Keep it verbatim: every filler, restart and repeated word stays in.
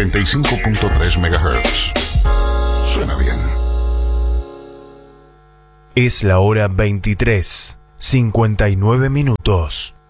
noventa y cinco punto tres megahertz. Suena bien. Es la hora veintitrés, cincuenta y nueve minutos.